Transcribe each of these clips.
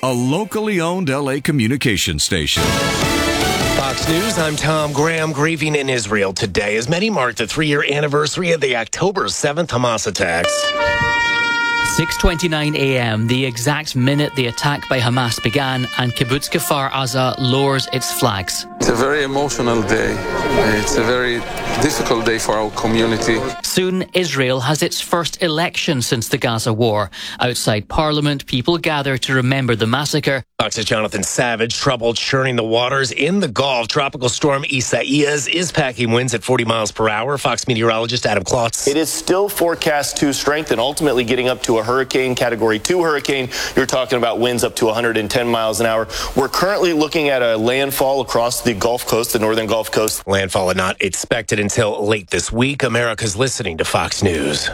a locally owned LA communication station. Fox News, I'm Tom Graham. Grieving in Israel today as many mark the 3-year anniversary of the October 7th Hamas attacks. 6:29 a.m., the exact minute the attack by Hamas began, and Kibbutz Kfar Aza lowers its flags. It's a very emotional day. It's a very difficult day for our community. Soon, Israel has its first election since the Gaza war. Outside Parliament, people gather to remember the massacre. Fox's Jonathan Savage. Trouble churning the waters in the Gulf. Tropical storm Isaias is packing winds at 40 miles per hour. Fox meteorologist Adam Klotz. It is still forecast to strengthen, ultimately getting up to a hurricane, Category 2 hurricane. You're talking about winds up to 110 miles an hour. We're currently looking at a landfall across the Gulf Coast, the northern Gulf Coast. Landfall not expected until late this week. America's listening to Fox News.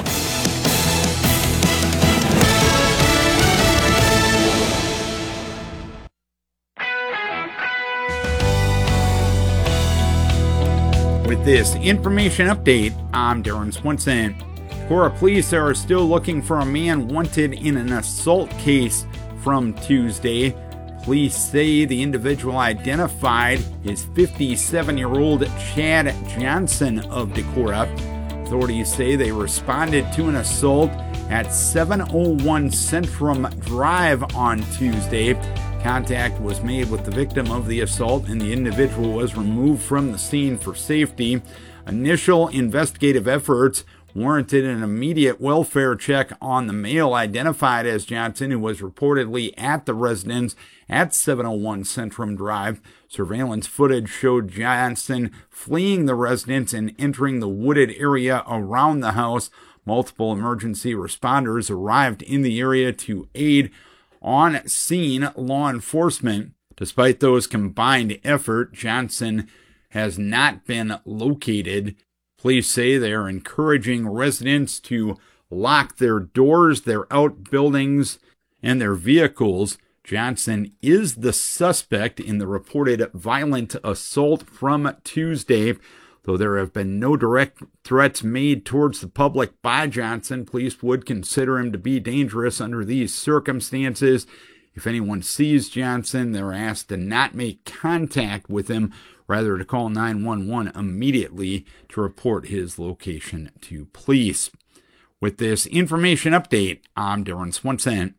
With this information update, I'm Darren Swenson. Decorah police are still looking for a man wanted in an assault case from Tuesday. Police say the individual identified is 57-year-old Chad Johnson of Decorah. Authorities say they responded to an assault at 701 Centrum Drive on Tuesday. Contact was made with the victim of the assault, and the individual was removed from the scene for safety. Initial investigative efforts warranted an immediate welfare check on the male identified as Johnson, who was reportedly at the residence at 701 Centrum Drive. Surveillance footage showed Johnson fleeing the residence and entering the wooded area around the house. Multiple emergency responders arrived in the area to aid on scene law enforcement. Despite those combined effort, Johnson has not been located. Police say they are encouraging residents to lock their doors, their outbuildings, and their vehicles. Johnson is the suspect in the reported violent assault from Tuesday. Though there have been no direct threats made towards the public by Johnson, police would consider him to be dangerous under these circumstances. If anyone sees Johnson, they're asked to not make contact with him, rather to call 911 immediately to report his location to police. With this information update, I'm Darren Swenson.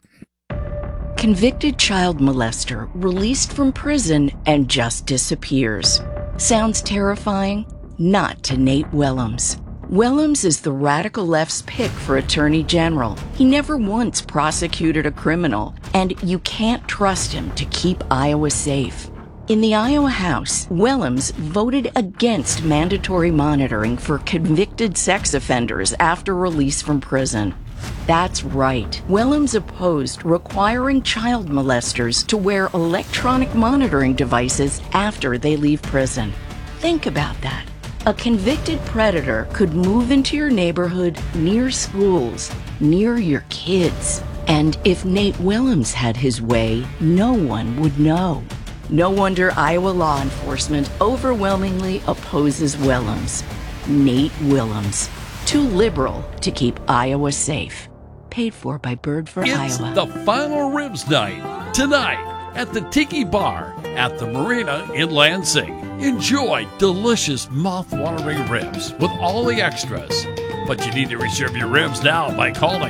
Convicted child molester released from prison and just disappears. Sounds terrifying? Not to Nate Willems. Willems is the radical left's pick for Attorney General. He never once prosecuted a criminal, and you can't trust him to keep Iowa safe. In the Iowa House, Willems voted against mandatory monitoring for convicted sex offenders after release from prison. That's right. Willems opposed requiring child molesters to wear electronic monitoring devices after they leave prison. Think about that. A convicted predator could move into your neighborhood, near schools, near your kids. And if Nate Willems had his way, no one would know. No wonder Iowa law enforcement overwhelmingly opposes Willems. Nate Willems. Too liberal to keep Iowa safe. Paid for by Bird for Iowa. It's the final ribs night tonight at the Tiki Bar at the Marina in Lansing. Enjoy delicious mouth-watering ribs with all the extras. But you need to reserve your ribs now by calling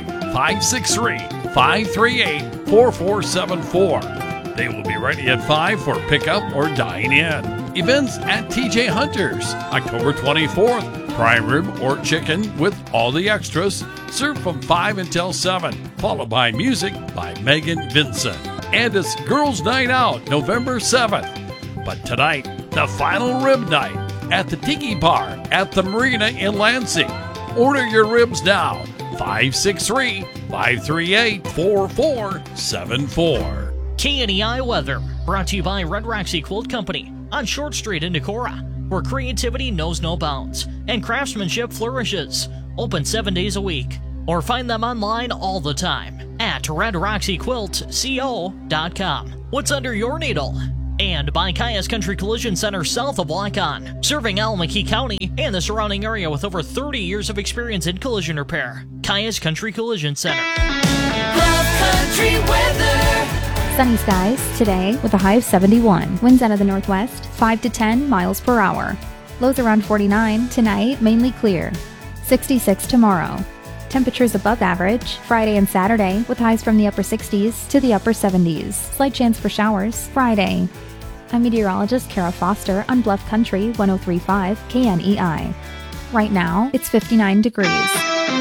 563-538-4474. They will be ready at 5 for pickup or dine in. Events at TJ Hunter's, October 24th. Prime rib or chicken with all the extras, served from 5 until 7, followed by music by Megan Vincent. And it's Girls' Night Out, November 7th. But tonight, the final rib night at the Tiki Bar at the Marina in Lansing. Order your ribs now, 563-538-4474. KNEI weather, brought to you by Red Roxy Quilt Company on Short Street in Decorah, where creativity knows no bounds and craftsmanship flourishes. Open 7 days a week, or find them online all the time at redroxyquiltco.com. What's under your needle? And by Caius Country Collision Center south of Lockon, serving Alameda County and the surrounding area with over 30 years of experience in collision repair. Caius Country Collision Center. Love Country weather. Sunny skies today with a high of 71. Winds out of the northwest, 5 to 10 miles per hour. Lows around 49. Tonight, mainly clear. 66 tomorrow. Temperatures above average Friday and Saturday with highs from the upper 60s to the upper 70s. Slight chance for showers Friday. I'm meteorologist Kara Foster on Bluff Country 103.5 KNEI. Right now, it's 59 degrees.